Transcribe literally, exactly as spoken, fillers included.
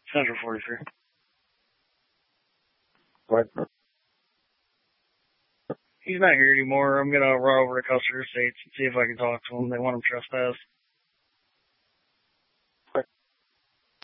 Central forty-three. What? He's not here anymore. I'm gonna run over to Custer Estates and see if I can talk to him. They want him trespassed.